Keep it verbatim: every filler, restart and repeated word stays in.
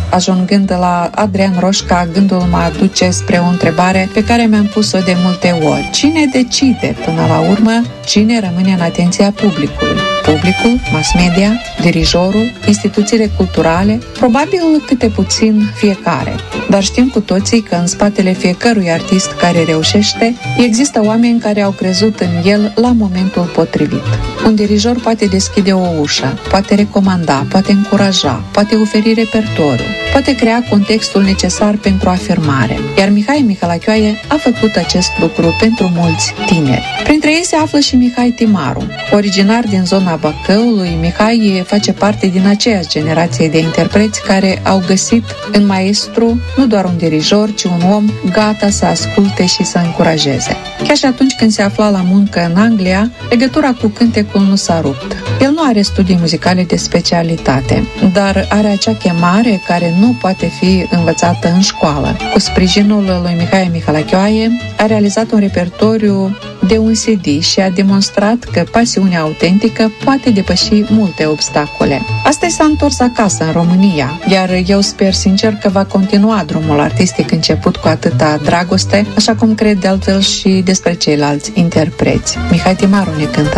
ajungând la Adrian Roșca, gândul mă aduce spre o întrebare pe care mi-am pus-o de multe ori. Cine decide până la urmă cine rămâne în atenția publicului? Publicul, mass media, dirijorul, instituțiile culturale, probabil câte puțin fiecare. Dar știm cu toții că în spatele fiecărui artist care reușește, există oameni care au crezut în el la momentul potrivit. Un dirijor poate deschide o ușă, poate recomanda, poate încuraja, poate oferi repertoriu, poate crea contextul necesar pentru afirmare. Iar Mihai Mihalachioaie a făcut acest lucru pentru mulți tineri. Printre ei se află și Mihai Timaru. Originar din zona Bacăului, Mihai face parte din aceeași generație de interpreți care au găsit în maestru nu doar un dirijor, ci un om gata să asculte și să încurajeze. Chiar și atunci când se afla la muncă în Anglia, legătura cu cântecul nu s-a rupt. El nu are studii muzicale de specialitate, dar are acea chemare care nu poate fi învățată în școală. Cu sprijinul lui Mihai Mihalachioaie a realizat un repertoriu de un C D și a demonstrat că pasiunea autentică poate depăși multe obstacole. Astăzi s-a întors acasă în România, iar eu sper sincer că va continua drumul artistic început cu atâta dragoste, așa cum cred de altfel și despre ceilalți interpreți. Mihai Timaru ne cântă